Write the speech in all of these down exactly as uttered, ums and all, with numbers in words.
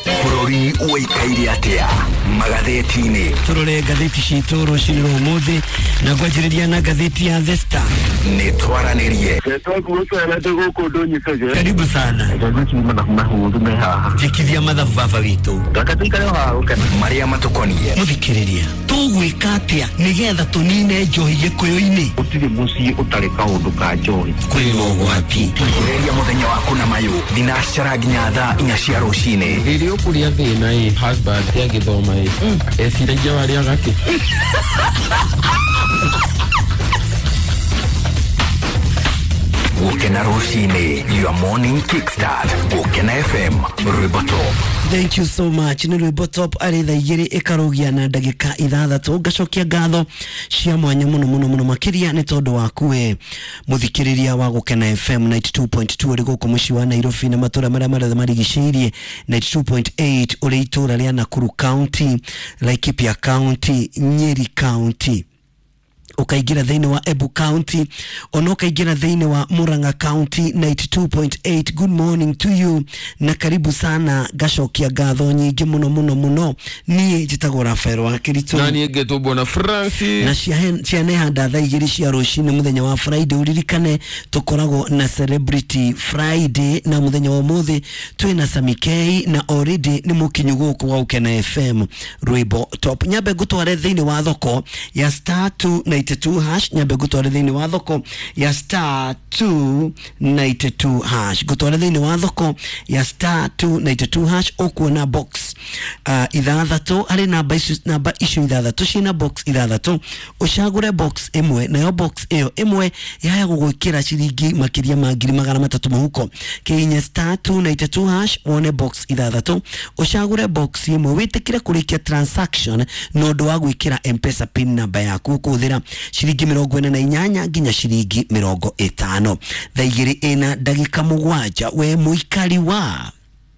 Furori uikairi atia magazetini turore gazeti citoro ciriro umuthi na gwajiriria na gazeti ya The Star ni twaranirie karibu sana jikithia mathabu baba witu maria matukonie muthikiriria tugwika atia nigetha tunine njohi gikuyu-ini utire muci utari kaundu ka njohi kwiro gwati kureria muthenya waku na mayu dinashara nginya thaa inya cia rucini Video kuria thina i husband ya githoma i esire jawari agaki Gukena rucini your morning kickstart Gukena F M Rwimbo Top. Thank you so much. Ni Rwimbo Top ari thaa igiri ikarugia na ndagika ithathatu ngacokia ngatho cia mwanya muno muno muno makiria ni tondu waku we muthikiriria wa Gukena F M ninety-two point two uri guku muci wa Nairobi na matura maria maria marigiceirie ninety-two point eight uri itura ria Nakuru County, Laikipia County, Nyeri County, ukaigira thiini wa Embu County, ono ukaigira thiini wa Murang'a County ninety-two point eight. Good morning to you na karibu sana gacokia ngatho nyingi muno muno muno. Nie njitagwo Rafael wa Kirito na nie ngetwo na Francis na cia ciane handa thaa igiri cia rucini muthenya wa Friday uririkane tukoragwo na Celebrity Friday na muthenya wa muthi twina Samikei na already ni mukinyu guku wa Ukena F M Rwimbo Top. Nyambe gutware thiini wa thoko ya star two ninety-two hash nyambe gutware thiini wa thoko ya star two ninety-two hash gutware thiini wa thoko ya star two ninety-two hash okuona box uh, ithathatu ari namba icio namba icio ithathatu cina box ithathatu ucagure box imwe nayo box iyo imwe yaya gugwikira ciringi makiria ma ngiri magana matatu mahuko kinya star two ninety-two hash one box ithathatu ucagure box imwe witikire kurikia transaction no ndo wa gwikira M-Pesa pin number yaku kuthira shiringi mirongo ine na inyanya nginya shiringi mirongo itano. Thaa igiri ina ndagika mugwanja we muikari wa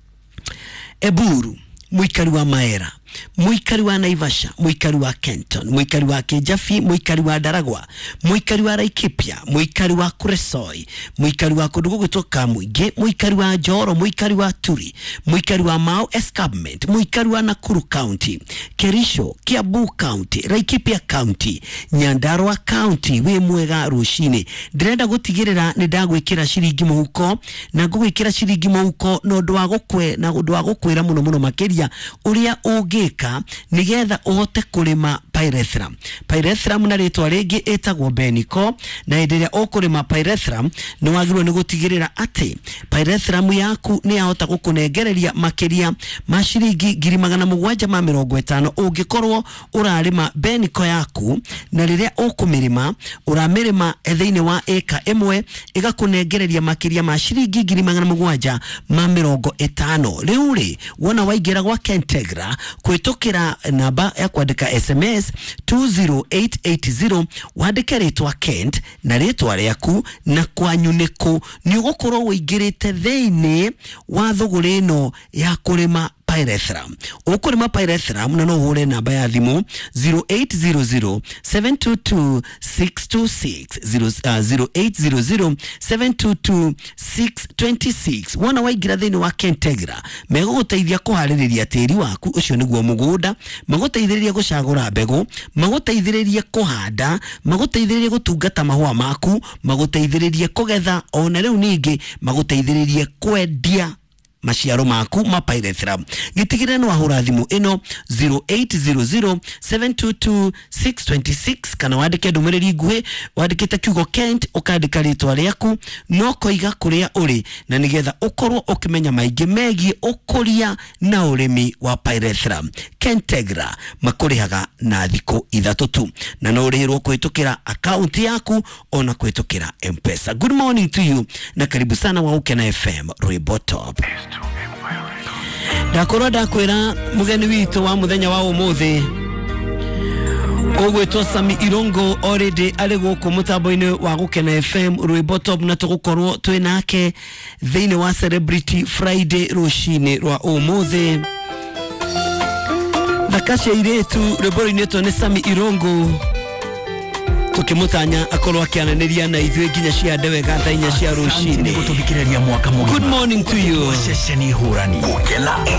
Eburu, muikari wa Maera, muikari wa Naivasha, muikari wa Kenton, muikari wa Kijafi, muikari wa Daragwa, muikari wa Laikipia, muikari wa Kuresoi, muikari wa Kudugu toka Muige, muikari wa Joro, muikari wa Turi, muikari wa Mau Escarpment, muikari wa Nakuru County, Kerisho, Kiambu County, Laikipia County, Nyandarua County, we mwega rucini. Ndirenda gutigirira ni ndagwikira ciringi muhuko na ngwikira ciringi muhuko no ndwa gukwe na ndwa gukwira muno muno makiria uria ugi eka nigetha uhote kurima pyrethrum. Pyrethrum na ritwa ringi etagwo Benico na endelea ukurima pyrethrum no wagirwo ni gutigirira ati pyrethrum yaku ni yahota gukunengereria makiria mashiringi ngiri magana mugwanja ma mirongo itano ungikorwo urarima Benico yaku na riria ukumirima uramirima thiini wa eka imwe igakunengereria makiria mashiringi ngiri magana mugwanja ma mirongo itano. Riu ri wona waigira gwa Kentegra kwitokera namba ya kuandika S M S two zero eight eight zero wandike ritwa Kent na ritwa riaku na kwanyu niku ni ugukorwo wingirite thiini wa thuguri ino ya kurima pyrethrum. Ukurima pyrethrum na no hure namba ya thimu zero eight zero zero seven two two six two six zero eight zero zero seven two two six two six. Wona waigira thiini wa Kentegra mego guteithia kuhaririria tiri waku ucio niguo mugunda, maguteithiriria gucagura mbegu, maguteithiriria kuhanda, maguteithiriria gutungata mahua maku, maguteithiriria kugetha, ona riu ningi maguteithiriria kwendia maciaro maku ma pyrethrum. Gitigire no ahura thimu ino zero eight zero zero seven two two six two six kana wandike ndumiriri nguhi wandikite kiugo Kent ukandika ritwa riaku no koiga kuria uri na nigetha ukorwo ukimenya maingi megi ukuria na urimi wa pyrethrum. Kentegra makurihaga na thiko ithatu tu na no urihirwo kwitukira account yaku ona kwitukira M-Pesa. Good morning to you na karibu sana wa Ukena F M Rwimbo Top. Dakoro dakwira mugeni witu wa muthenya wa umuthi ogwetwo Sami Irongo already ari guku mutambo-ini wa Gukena F M Rwimbo Top na tugukorwo twinake thiini wa Celebrity Friday rucini rwa umuthi. Dakasha iretu rwimbo-ini to ni Sami Irongo tukimutanya akorwo akiananiria na ithuĩ nginya cia ndewe gatha inya cia rucini. Good morning to you. Session hurani Gukena